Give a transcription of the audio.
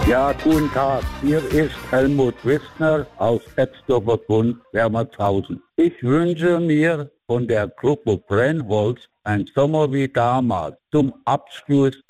Ja, guten Tag. Hier ist Helmut Wissner aus Betzdorfer Bund, Wermershausen. Ich wünsche mir von der Gruppe Brennholz ein Sommer wie damals zum Abschluss